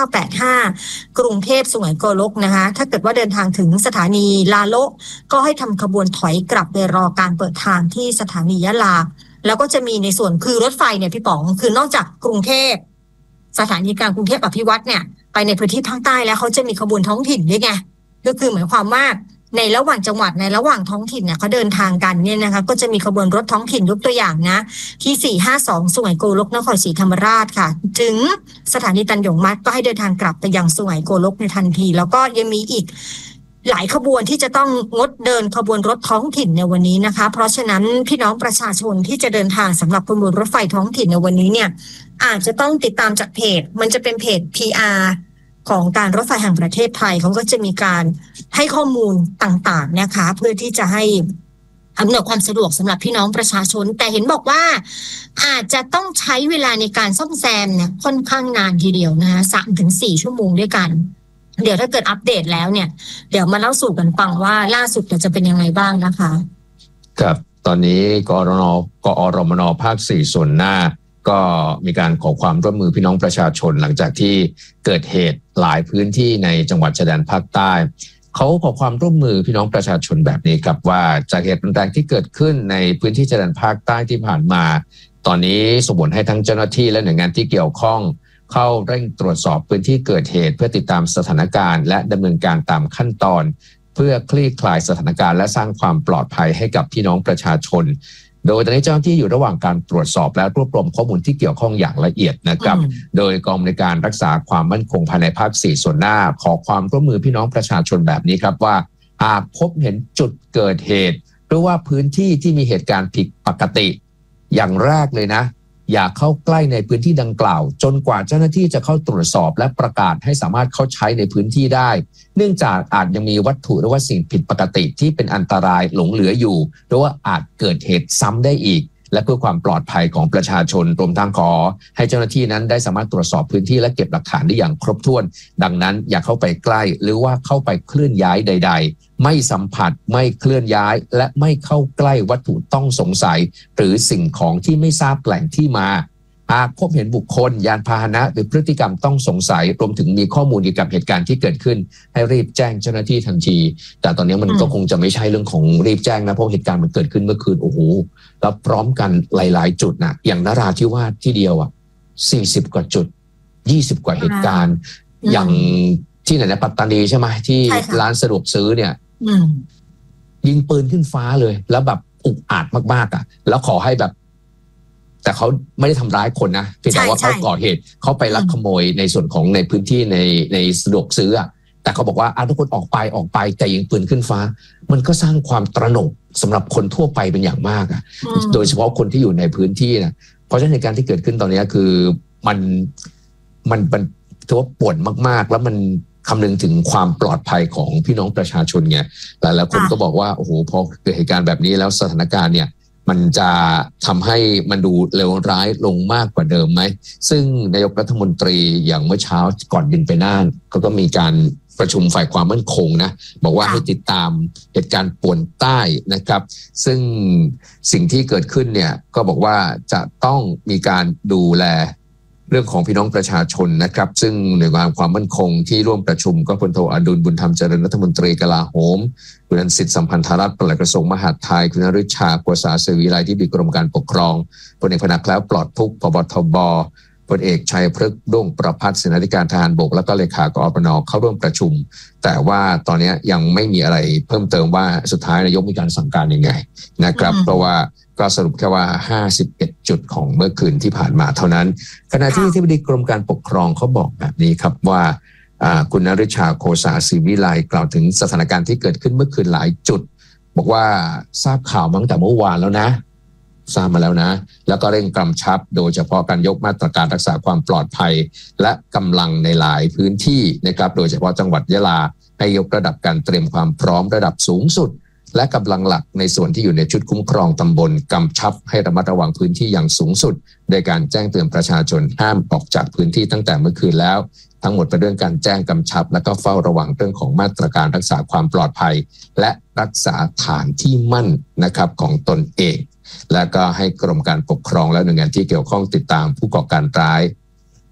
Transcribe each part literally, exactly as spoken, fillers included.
แปดห้ากรุงเทพสุไหงโกลกนะคะถ้าเกิดว่าเดินทางถึงสถานีลาโลก็ให้ทำขบวนถอยกลับไปรอการเปิดทางที่สถานียะลาแล้วก็จะมีในส่วนคือรถไฟเนี่ยพี่ป๋องคือนอกจากกรุงเทพสถานีกลางกรุงเทพอภิวัตรเนี่ยไปในพื้นที่ภาคใต้แล้วเขาจะมีขบวนท้องถิ่นด้วยไงก็คือหมายความว่าในระหว่างจังหวัดในระหว่างท้องถิ่นเนี่ยเขาเดินทางกันเนี่ยนะคะก็จะมีขบวนรถท้องถิ่นยกตัวอย่างนะที่สี่ห้าสองสุไหงโกลกนครศรีธรรมราชค่ะถึงสถานีตันหยงมัดก็ให้เดินทางกลับไปยังสุไหงโกลกในทันทีแล้วก็ยังมีอีกหลายขบวนที่จะต้องงดเดินขบวนรถท้องถิ่นในวันนี้นะคะเพราะฉะนั้นพี่น้องประชาชนที่จะเดินทางสำหรับขบวนรถไฟท้องถิ่นในวันนี้เนี่ยอาจจะต้องติดตามจากเพจมันจะเป็นเพจ พี อาร์ ของการรถไฟแห่งประเทศไทยเขาก็จะมีการให้ข้อมูลต่างๆนะคะเพื่อที่จะให้อำนวยความสะดวกสำหรับพี่น้องประชาชนแต่เห็นบอกว่าอาจจะต้องใช้เวลาในการซ่อมแซมเนี่ยค่อนข้างนานทีเดียวนะคะสามถึงสี่ชั่วโมงด้วยกันเดี๋ยวถ้าเกิดอัปเดตแล้วเนี่ยเดี๋ยวมาเล่าสู่กันฟังว่าล่าสุดจะเป็นยังไงบ้างนะคะครับตอนนี้กอรนกอรมนภาคสี่ส่วนหน้าก็มีการขอความร่วมมือพี่น้องประชาชนหลังจากที่เกิดเหตุหลายพื้นที่ในจังหวัดชายแดนภาคใต้เขาขอความร่วมมือพี่น้องประชาชนแบบนี้ครับว่าจากเหตุรุนแรงที่เกิดขึ้นในพื้นที่ชายแดนภาคใต้ที่ผ่านมาตอนนี้ส่งผลให้ทั้งเจ้าหน้าที่และหน่วยงานที่เกี่ยวข้องเข้าเร่งตรวจสอบพื้นที่เกิดเหตุเพื่อติดตามสถานการณ์และดำเนินการตามขั้นตอนเพื่อคลี่คลายสถานการณ์และสร้างความปลอดภัยให้กับพี่น้องประชาชนโดยตอนนี้เจ้าหน้าที่อยู่ระหว่างการตรวจสอบและรวบรวมข้อมูลที่เกี่ยวข้องอย่างละเอียดนะครับโดยกองในการรักษาความมั่นคงภายในภาคสี่ส่วนหน้าขอความร่วมมือพี่น้องประชาชนแบบนี้ครับว่าหากพบเห็นจุดเกิดเหตุหรือว่าพื้นที่ที่มีเหตุการณ์ผิดปกติอย่างแรกเลยนะอย่าเข้าใกล้ในพื้นที่ดังกล่าวจนกว่าเจ้าหน้าที่จะเข้าตรวจสอบและประกาศให้สามารถเข้าใช้ในพื้นที่ได้เนื่องจากอาจยังมีวัตถุหรือว่าสิ่งผิดปกติที่เป็นอันตรายหลงเหลืออยู่หรือว่าอาจเกิดเหตุซ้ำได้อีกและเพื่อความปลอดภัยของประชาชนรวมทั้งขอให้เจ้าหน้าที่นั้นได้สามารถตรวจสอบพื้นที่และเก็บหลักฐานได้อย่างครบถ้วนดังนั้นอย่าเข้าไปใกล้หรือว่าเข้าไปเคลื่อนย้ายใดๆไม่สัมผัสไม่เคลื่อนย้ายและไม่เข้าใกล้วัตถุต้องสงสัยหรือสิ่งของที่ไม่ทราบแหล่งที่มาหากพบเห็นบุคคลยานพาหนะหรือพฤติกรรมต้องสงสัยรวมถึงมีข้อมูลเกี่ยวกับเหตุการณ์ที่เกิดขึ้นให้รีบแจ้งเจ้าหน้าที่ทันทีแต่ตอนนี้มันก็คงจะไม่ใช่เรื่องของรีบแจ้งนะเพราะเหตุการณ์มันเกิดขึ้นเมื่อคืนโอ้โหแล้วพร้อมกันหลายๆจุดนะอย่างนราธิวาสที่เดียวอ่ะสี่สิบกว่าจุดยี่สิบกว่าเหตุการณ์อย่างที่ไหนนะปัตตานีใช่ไหมที่ร้านสะดวกซื้อเนี่ยยิงปืนขึ้นฟ้าเลยแล้วแบบอุกอาจมากๆอ่ะแล้วขอให้แบบแต่เขาไม่ได้ทำร้ายคนนะเพียงแต่ว่าเขาก่อเหตุเขาไปลักขโมยในส่วนของในพื้นที่ในในสะดวกซื้ออ่ะแต่เขาบอกว่าอ่ะทุกคนออกไปออกไปแต่ยิงปืนขึ้นฟ้ามันก็สร้างความตระหนกสำหรับคนทั่วไปเป็นอย่างมากอ่ะโดยเฉพาะคนที่อยู่ในพื้นที่นะเพราะฉะนั้นเหตุการณ์ที่เกิดขึ้นตอนนี้คือมันมันมันถือว่าปวดมากๆแล้วมันคำนึงถึงความปลอดภัยของพี่น้องประชาชนไงหลายๆคนก็บอกว่าโอ้โหพอเกิดเหตุการณ์แบบนี้แล้วสถานการณ์เนี่ยมันจะทำให้มันดูเลวร้ายลงมากกว่าเดิมไหมซึ่งนายกรัฐมนตรีอย่างเมื่อเช้าก่อนบินไปน่านเขาก็มีการประชุมฝ่ายความมั่นคงนะบอกว่าให้ติดตามเหตุการณ์ป่วนใต้นะครับซึ่งสิ่งที่เกิดขึ้นเนี่ยก็บอกว่าจะต้องมีการดูแลเรื่องของพี่น้องประชาชนนะครับซึ่งหน่วยงานความมั่นคงที่ร่วมประชุมก็พลโทอดุลบุญธรรมเจริญรัฐมนตรีกลาโหมคุณอนุสิทธิ์สัมพันธรัตน์ปลัดกระทรวงมหาดไทยคุณนฤชากัวษาเสวีไลที่ดีกรมการปกครองพลเอกพนักแล้วปลอดทุกข์ผบทบพลเอกชัยพฤกษ์ด้วงประภัสเสนาธิการทหารบกและก็เลขากอปนเข้าร่วมประชุมแต่ว่าตอนนี้ยังไม่มีอะไรเพิ่มเติมว่าสุดท้ายนายกมีการสั่งการยังไงนะครับเพราะว่าก็สรุปแค่ว่าห้าสิบเอ็ดจุดของเมื่อคืนที่ผ่านมาเท่านั้นขณะที่ที่บดีกรมการปกครองเขาบอกแบบนี้ครับว่าคุณนฤชาโคสาศิวิไลกล่าวถึงสถานการณ์ที่เกิดขึ้นเมื่อคืนหลายจุดบอกว่าทราบข่าวมาตั้งแต่เมื่อวานแล้วนะทราบมาแล้วนะแล้วก็เร่งกำชับโดยเฉพาะการยกมาตรการรักษาความปลอดภัยและกำลังในหลายพื้นที่นะครับโดยเฉพาะจังหวัดยะลาให้ยกระดับการเตรียมความพร้อมระดับสูงสุดและกำลังหลักในส่วนที่อยู่ในชุดคุ้มครองตำบลกำชับให้ระมัดระวังพื้นที่อย่างสูงสุดโดยการแจ้งเตือนประชาชนห้ามออกจากพื้นที่ตั้งแต่เมื่อคืนแล้วทั้งหมดเป็นเรื่องการแจ้งกำชับและก็เฝ้าระวังเรื่องของมาตรการรักษาความปลอดภัยและรักษาฐานที่มั่นนะครับของตนเองและก็ให้กรมการปกครองและหน่วยงานที่เกี่ยวข้องติดตามผู้ก่อการร้าย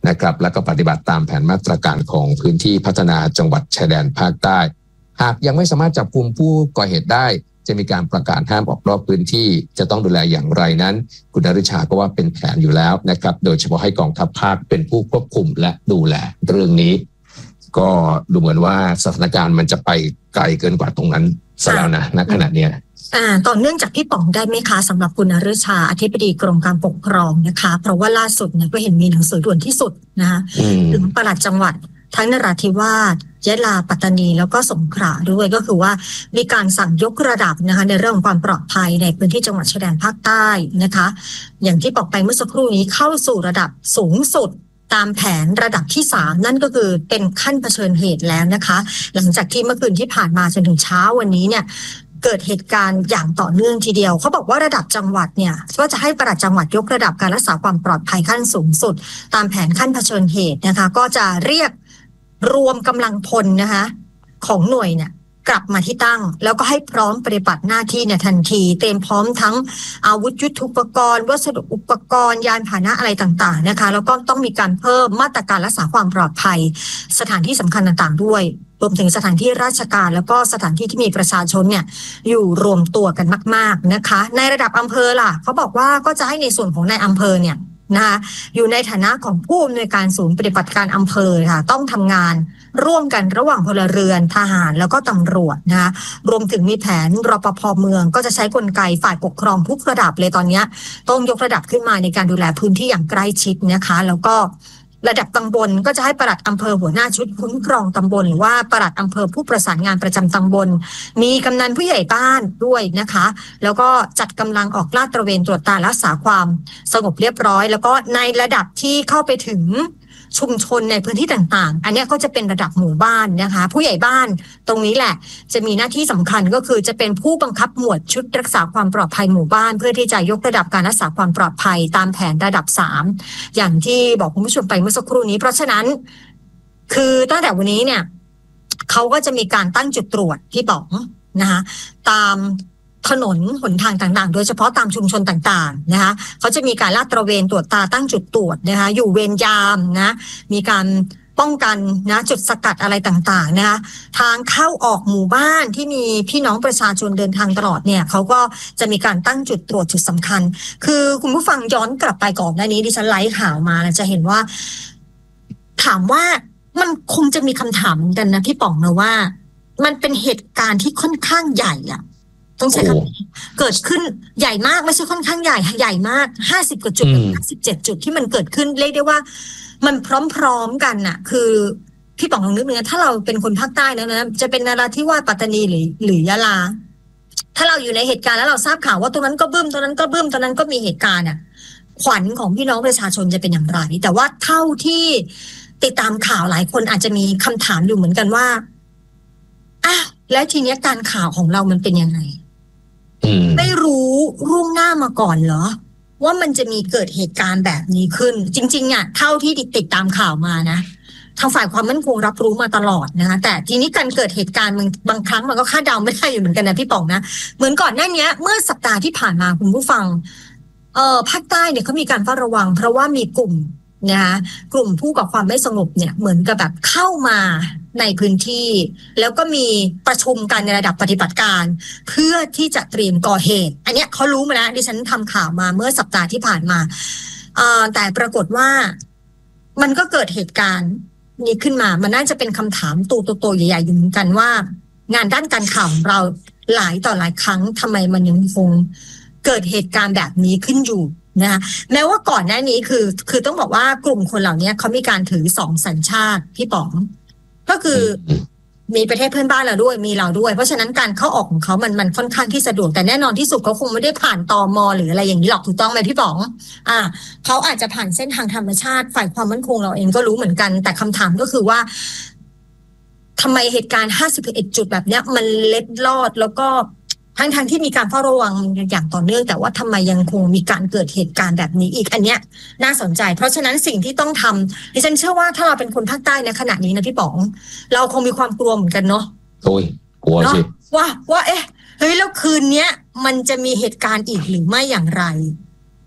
นะครับแล้วก็ปฏิบัติตามแผนมาตรการของพื้นที่พัฒนาจังหวัดชายแดนภาคใต้หากยังไม่สามารถจับกุมผู้ก่อเหตุได้จะมีการประกาศห้ามออกนอกพื้นที่จะต้องดูแลอย่างไรนั้นคุณนฤชาก็ว่าเป็นแผนอยู่แล้วนะครับโดยเฉพาะให้กองทัพภาคเป็นผู้ควบคุมและดูแลเรื่องนี้ก็ดูเหมือนว่าสถานการณ์มันจะไปไกลเกินกว่าตรงนั้นซะแล้วนะณขณะเนี้ยอ่าต่อเนื่องจากพี่ป๋องได้ไหมคะสำหรับคุณนฤชาอธิบดีกรมการปกครองนะคะเพราะว่าล่าสุดเนี่ยก็เห็นมีหนังสือด่วนที่สุดนะคะถึงปลัดจังหวัดทั้งนราธิวาสยะลาปัตตานีแล้วก็สงขลาด้วยก็คือว่ามีการสั่งยกระดับนะคะในเรื่องของความปลอดภัยในพื้นที่จังหวัดชายแดนภาคใต้นะคะอย่างที่บอกไปเมื่อสักครู่นี้เข้าสู่ระดับสูงสุดตามแผนระดับที่สามนั่นก็คือเป็นขั้นเผชิญเหตุแล้วนะคะหลังจากที่เมื่อคืนที่ผ่านมาจนถึงเช้าวันนี้เนี่ยเกิดเหตุการณ์อย่างต่อเนื่องทีเดียวเขาบอกว่าระดับจังหวัดเนี่ยก็จะให้ปลัดจังหวัดยกระดับการรักษาความปลอดภัยขั้นสูงสุดตามแผนขั้นเผชิญเหตุนะคะก็จะเรียกรวมกำลังพลนะคะของหน่วยเนี่ยกลับมาที่ตั้งแล้วก็ให้พร้อมปฏิบัติหน้าที่เนี่ยทันทีเตรียมพร้อมทั้งอาวุธยุทโธปกรณ์วัสดุอุปกรณ์ยานพาหนะอะไรต่างๆนะคะแล้วก็ต้องมีการเพิ่มมาตรการรักษาความปลอดภัยสถานที่สำคัญต่างๆด้วยรวมถึงสถานที่ราชการแล้วก็สถานที่ที่มีประชาชนเนี่ยอยู่รวมตัวกันมากๆนะคะในระดับอำเภอล่ะเขาบอกว่าก็จะให้ในส่วนของนายอำเภอเนี่ยนะคะอยู่ในฐานะของผู้อำนวยการศูนย์ปฏิบัติการอำเภอค่ะต้องทำงานร่วมกันระหว่างพลเรือนทหารแล้วก็ตำรวจนะคะรวมถึงมีแผนรปภเมืองก็จะใช้กลไกฝ่ายปกครองทุกระดับเลยตอนนี้ต้องยกระดับขึ้นมาในการดูแลพื้นที่อย่างใกล้ชิดนะคะแล้วก็ระดับตำบลก็จะให้ปลัดอำเภอหัวหน้าชุดคุ้มครองตำบลหรือว่าปลัดอำเภอผู้ประสานงานประจำตำบลมีกำนันผู้ใหญ่บ้านด้วยนะคะแล้วก็จัดกำลังออกลาดตระเวนตรวจตารักษาความสงบเรียบร้อยแล้วก็ในระดับที่เข้าไปถึงชุมชนในพื้นที่ต่างๆอันนี้ก็จะเป็นระดับหมู่บ้านนะคะผู้ใหญ่บ้านตรงนี้แหละจะมีหน้าที่สำคัญก็คือจะเป็นผู้บังคับหมวดชุดรักษาความปลอดภัยหมู่บ้านเพื่อที่จะยกระดับการรักษาความปลอดภัยตามแผนระดับสามอย่างที่บอกคุณผู้ชมไปเมื่อสักครู่นี้เพราะฉะนั้นคือตั้งแต่วันนี้เนี่ยเขาก็จะมีการตั้งจุดตรวจที่บอกนะคะตามถนนหนทางต่างๆโดยเฉพาะตามชุมชนต่างๆนะคะเขาจะมีการลาดตระเวนตรวจตาตั้งจุดตรวจนะคะอยู่เวรยามนะมีการป้องกันนะจุดสกัดอะไรต่างๆนะคะทางเข้าออกหมู่บ้านที่มีพี่น้องประชาชนเดินทางตลอดเนี่ยเขาก็จะมีการตั้งจุดตรวจจุดสำคัญคือคุณผู้ฟังย้อนกลับไปก่อนหน้านี้ดิฉันไลฟ์ข่าวมาจะเห็นว่าถามว่ามันคงจะมีคำถามเหมือนกันนะพี่ป๋องนะว่ามันเป็นเหตุการณ์ที่ค่อนข้างใหญ่อะต้องใช้คำเกิดขึ้นใหญ่มากไม่ใช่ค่อนข้างใหญ่ใหญ่มากห้าสิบกว่าจุดห้าสิบเจ็ดจุดที่มันเกิดขึ้นเรียกได้ว่ามันพร้อมๆกันน่ะคือพี่ป๋องลองนึกนึงนะถ้าเราเป็นคนภาคใต้แล้วนะจะเป็นนราธิวาสปัตตานีหรือหรือยะลาถ้าเราอยู่ในเหตุการณ์แล้วเราทราบข่าวว่าตรงนั้นก็บึ้มตรงนั้นก็บึ้มตรงนั้นก็มีเหตุการณ์อ่ะขวัญของพี่น้องประชาชนจะเป็นอย่างไรแต่ว่าเท่าที่ติดตามข่าวหลายคนอาจจะมีคำถามอยู่เหมือนกันว่าอ่ะแล้วทีนี้การข่าวของเรามันเป็นยังไงไม่รู้ล่วงหน้ามาก่อนเหรอว่ามันจะมีเกิดเหตุการณ์แบบนี้ขึ้นจริงๆอ่ะเท่าที่ติดตามข่าวมานะทางฝ่ายความมั่นคงรับรู้มาตลอดนะคะแต่ทีนี้การเกิดเหตุการณ์มันบางครั้งมันก็คาดเดาไม่ได้อยู่เหมือนกันนะพี่ป๋องนะเหมือนก่อนหน้านี้เมื่อสัปดาห์ที่ผ่านมาคุณผู้ฟังเอ่อภาคใต้เนี่ยเขามีการเฝ้าระวังเพราะว่ามีกลุ่มนะคะกลุ่มผู้ก่อความไม่สงบเนี่ยเหมือนกับแบบเข้ามาในพื้นที่แล้วก็มีประชุมกันในระดับปฏิบัติการเพื่อที่จะเตรียมก่อเหตุอันเนี้ยเขารู้มาแล้วดิฉันทำข่าวมาเมื่อสัปดาห์ที่ผ่านมาเอ่อแต่ปรากฏว่ามันก็เกิดเหตุการณ์นี้ขึ้นมามันน่าจะเป็นคำถามตัวโตๆใหญ่ๆอยู่เหมือนกันว่างานด้านการข่าวของเราหลายต่อหลายครั้งทำไมมันยังคงเกิดเหตุการณ์แบบนี้ขึ้นอยู่นะคะแม้ว่าก่อนหน้านี้คือคือต้องบอกว่ากลุ่มคนเหล่านี้เขามีการถือสองสัญชาติพี่ป๋องก็คือมีประเทศเพื่อนบ้านเราด้วยมีเราด้วยเพราะฉะนั้นการเข้าออกของเขามันมันค่อนข้างที่สะดวกแต่แน่นอนที่สุดเขาคงไม่ได้ผ่านตม.หรืออะไรอย่างนี้หรอกถูกต้องไหมพี่ป๋องอ่าเขาอาจจะผ่านเส้นทางธรรมชาติฝ่ายความมั่นคงเราเองก็รู้เหมือนกันแต่คำถามก็คือว่าทำไมเหตุการณ์ห้าสิบเอ็ดจุดแบบเนี้ยมันเล็ดลอดแล้วก็ทั้งทางที่มีการเฝ้าระวังอย่างต่อเนื่องแต่ว่าทำไมยังคงมีการเกิดเหตุการณ์แบบนี้อีกอันเนี้ยน่าสนใจเพราะฉะนั้นสิ่งที่ต้องทำดิฉันเชื่อว่าถ้าเราเป็นคนภาคใต้ในขณะนี้นะพี่ป๋องเราคงมีความกลัวเหมือนกันเนาะโอ้ยกลัวสิว่าว่าเอ๊ะเฮ้ยแล้วคืนเนี้ยมันจะมีเหตุการณ์อีกหรือไม่อย่างไร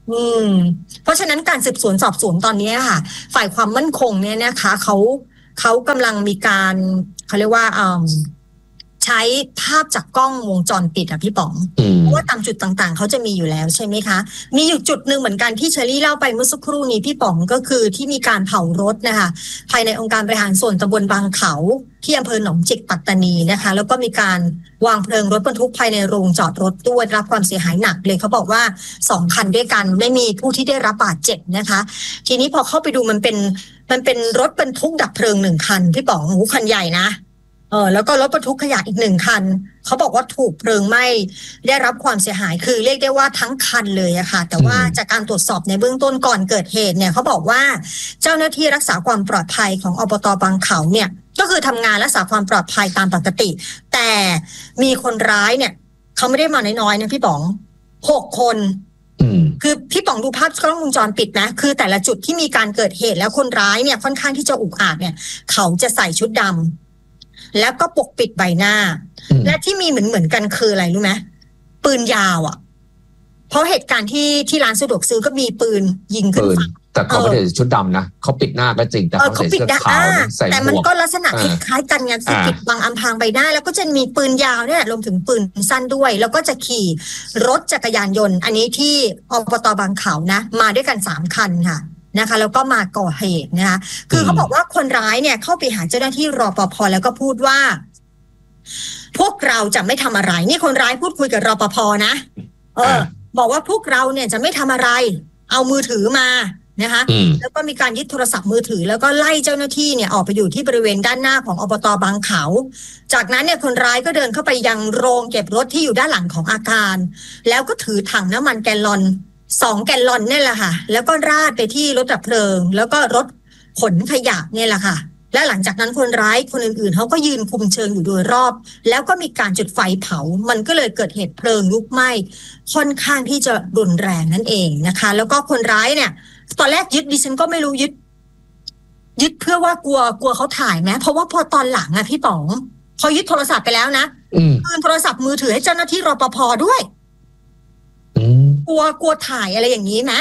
อืมเพราะฉะนั้นการสืบสวนสอบสวนตอนนี้ค่ะฝ่ายความมั่นคงเนี่ยนะคะเขาเขากำลังมีการเขาเรียกว่าอืมใช้ภาพจากกล้องวงจรปิดอะพี่ป๋องเพราะว่าตามจุดต่างๆเขาจะมีอยู่แล้วใช่ไหมคะมีอยู่จุดหนึ่งเหมือนกันที่เชอรี่เล่าไปเมื่อสักครู่นี้พี่ป๋องก็คือที่มีการเผารถนะคะภายในองค์การบริหารส่วนตำบลบางเขาที่อำเภอหนองจิกปัตตานีนะคะแล้วก็มีการวางเพลิงรถบรรทุกภายในโรงจอดรถด้วยรับความเสียหายหนักเลยเขาบอกว่าสองคันด้วยกันไม่มีผู้ที่ได้รับบาดเจ็บนะคะทีนี้พอเข้าไปดูมันเป็นมันเป็นรถบรรทุกดับเพลิงหนึ่งคันพี่ป๋องหูคันใหญ่นะเออแล้วก็รถบรรทุกขยะอีกหนึ่งคันเขาบอกว่าถูกเพลิงไหม้ได้รับความเสียหายคือเรียกได้ว่าทั้งคันเลยอะค่ะแต่ว่าจากการตรวจสอบในเบื้องต้นก่อนเกิดเหตุเนี่ยเขาบอกว่าเจ้าหน้าที่รักษาความปลอดภัยของอบต.บางเขาเนี่ยก็คือทำงานรักษาความปลอดภัยตามปกติแต่มีคนร้ายเนี่ยเขาไม่ได้มาน้อยๆนะพี่ป๋องหกคนคือพี่ป๋องดูภาพกล้องวงจรปิดนะคือแต่ละจุดที่มีการเกิดเหตุแล้วคนร้ายเนี่ยค่อนข้างที่จะอุกอาจเนี่ยเขาจะใส่ชุดดำแล้วก็ปกปิดใบหน้าและที่มีเหมือนเหมือนกันคืออะไรรู้ไหมปืนยาวอ่ะเพราะเหตุการณ์ที่ที่ร้านสะดวกซื้อก็มีปืนยิงขึ้นฟ้าแต่เขาไม่ได้ชุดดำนะเขาปิดหน้าก็จริงแต่เขาใส่เสื้อขาวใส่หมวกแต่มันก็ลักษณะคล้ายๆกันไงคือปิดบังอำพรางใบหน้าแล้วก็จะมีปืนยาวเนี่ยรวมถึงปืนสั้นด้วยแล้วก็จะขี่รถจักรยานยนต์อันนี้ที่อบต.บางเขานะมาด้วยกันสามคันค่ะนะคะแล้วก็มาก่อเหตุนะคะคือเขาบอกว่าคนร้ายเนี่ยเข้าไปหาเจ้าหน้าที่รปภ.แล้วก็พูดว่าพวกเราจะไม่ทำอะไรนี่คนร้ายพูดคุยกับรปภ.นะเออบอกว่าพวกเราเนี่ยจะไม่ทำอะไรเอามือถือมานะคะแล้วก็มีการยึดโทรศัพท์มือถือแล้วก็ไล่เจ้าหน้าที่เนี่ยออกไปอยู่ที่บริเวณด้านหน้าของอบต.บางเขาจากนั้นเนี่ยคนร้ายก็เดินเข้าไปยังโรงเก็บรถที่อยู่ด้านหลังของอาคารแล้วก็ถือถังน้ำมันแกลลอนสองแกลลอนนี่แหละค่ะแล้วก็ราดไปที่รถดับเพลิงแล้วก็รถขนขยะเนี่ยแหละค่ะและหลังจากนั้นคนร้ายคนอื่นๆเขาก็ยืนคุมเชิงอยู่โดยรอบแล้วก็มีการจุดไฟเผามันก็เลยเกิดเหตุเพลิงลุกไหม้ค่อนข้างที่จะรุนแรงนั่นเองนะคะแล้วก็คนร้ายเนี่ยตอนแรกยึดดิฉันก็ไม่รู้ยึดยึดเพื่อว่ากลัวกลัวเขาถ่ายไหมเพราะว่าพอตอนหลังอะพี่ป๋องพอยึดโทรศัพท์ไปแล้วนะคืนโทรศัพท์มือถือให้เจ้าหน้าที่รปภ.ด้วยกลัวกลัวถ่ายอะไรอย่างนี้ไหม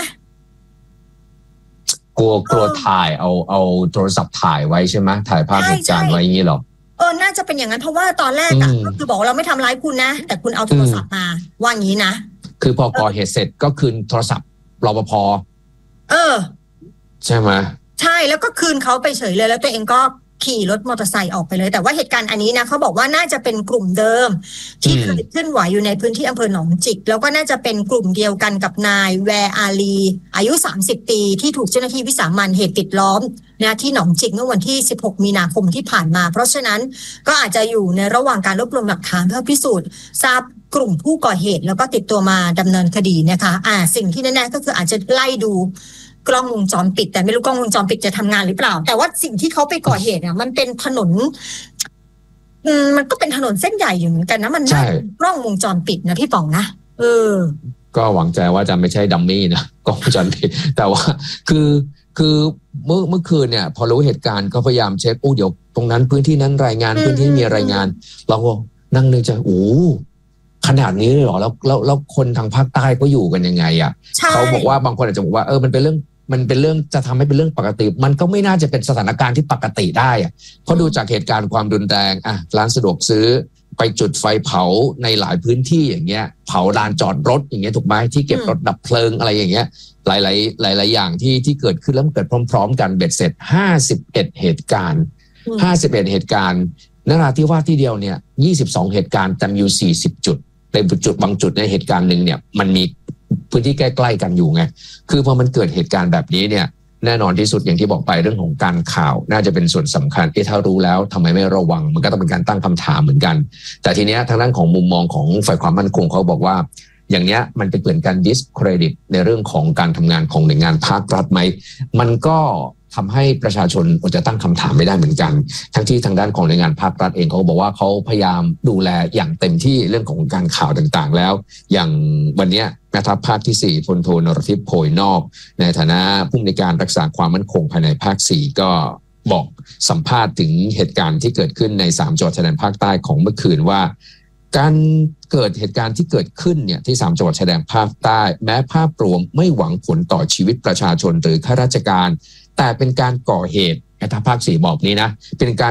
กลัวกลัวถ่ายเอาเอาโทรศัพท์ถ่ายไว้ใช่ไหมถ่ายภาพเหตุการณ์ไว้อย่างนี้หรอเออน่าจะเป็นอย่างนั้นเพราะว่าตอนแรกอะก็คือบอกเราไม่ทำร้ายคุณนะแต่คุณเอาโทรศัพท์มาว่าอย่างนี้นะคือพอก่อเหตุเสร็จก็คืนโทรศัพท์รปภ. เออใช่ไหมใช่แล้วก็คืนเขาไปเฉยเลยแล้วตัวเองก็ขี่รถมอเตอร์ไซค์ออกไปเลยแต่ว่าเหตุการณ์อันนี้นะเขาบอกว่าน่าจะเป็นกลุ่มเดิมที่เคยเคลื่อนไหวอยู่ในพื้นที่อำเภอหนองจิกแล้วก็น่าจะเป็นกลุ่มเดียวกันกับนายแวร์อาลีอายุสามสิบปีที่ถูกเจ้าหน้าที่วิสามัญเหตุปิดล้อมนะที่หนองจิกเมื่อวันที่สิบหกมีนาคมที่ผ่านมาเพราะฉะนั้นก็อาจจะอยู่ในระหว่างการรวบรวมหลักฐานเพื่อพิสูจน์ทราบกลุ่มผู้ก่อเหตุแล้วก็ติดตัวมาดำเนินคดีนะคะอ่าสิ่งที่แน่ๆก็คืออาจจะไล่ดูกล้องวงจรปิดแต่ไม่รู้กล้องวงจรปิดจะทำงานหรือเปล่าแต่ว่าสิ่งที่เขาไปก่อเหตุเนี่ยมันเป็นถนนอืมมันก็เป็นถนนเส้นใหญ่อยู่เหมือนกันนะมันไม่กล้องวงจรปิดนะพี่ป๋องนะเออก็หวังใจว่าจะไม่ใช่ดัมมี่นะกล้องวงจรปิดแต่ว่าคือคือเมื่อเมื่อคืนเนี่ยพอรู้เหตุการณ์ก็พยายามเช็คโอ้เดี๋ยวตรงนั้นพื้นที่นั้นรายงานพื้นที่มีรายงานเราก็นั่งนึกจะโอ้ขนาดนี้เลยเหรอแล้วแล้วแล้วคนทางภาคใต้ก็อยู่กันยังไงอ่ะเขาบอกว่าบางคนอาจจะบอกว่าเออมันเป็นเรื่องมันเป็นเรื่องจะทำให้เป็นเรื่องปกติมันก็ไม่น่าจะเป็นสถานการณ์ที่ปกติได้อ่ะเพราะดูจากเหตุการณ์ความรุนแรงอ่ะร้านสะดวกซื้อไปจุดไฟเผาในหลายพื้นที่อย่างเงี้ยเผาลานจอดรถอย่างเงี้ยถูกไหมที่เก็บรถดับเพลิงอะไรอย่างเงี้ยหลายๆหลายๆอย่างที่ที่เกิดขึ้นแล้วเกิดพร้อมๆกันเบ็ดเสร็จห้าสิบเอ็ดเหตุการณ์ห้าสิบเอ็ดเหตุการณ์นราธิวาสที่เดียวเนี่ยยี่สิบสองเหตุการณ์แต่มีอยู่สี่สิบจุดในจุดบางจุดในเหตุการณ์นึงเนี่ยมันมีพื้นที่ใกล้ๆกันอยู่ไงคือพอมันเกิดเหตุการณ์แบบนี้เนี่ยแน่นอนที่สุดอย่างที่บอกไปเรื่องของการข่าวน่าจะเป็นส่วนสำคัญที่ถ้ารู้แล้วทำไมไม่ระวังมันก็ต้องเป็นการตั้งคำถามเหมือนกันแต่ทีเนี้ยทางด้านของมุมมองของฝ่ายความมั่นคงเขาบอกว่าอย่างเนี้ยมันเป็นเกิดการ discredit ในเรื่องของการทำงานของหน่วยงานภาครัฐไหมมันก็ทำให้ประชาชนอดจะตั้งคำถามไม่ได้เหมือนกันทั้งที่ทางด้านของหน่วยงานภาครัฐเองเขาบอกว่าเขาพยายามดูแลอย่างเต็มที่เรื่องของการข่าวต่างๆแล้วอย่างวันนี้แม่ทัพภาคที่สี่พลโทนรทิพย์โพยนอกในฐานะผู้อำนวยการรักษาความมั่นคงภายในภาคสี่ก็บอกสัมภาษณ์ถึงเหตุการณ์ที่เกิดขึ้นในสามจังหวัดชายแดนภาคใต้ของเมื่อคืนว่าการเกิดเหตุการณ์ที่เกิดขึ้นเนี่ยที่สามจังหวัดชายแดนภาคใต้แม้ภาพรวมไม่หวังผลต่อชีวิตประชาชนหรือข้าราชการแต่เป็นการก่อเหตุถ้าภาคสี่บอกนี้นะเป็นการ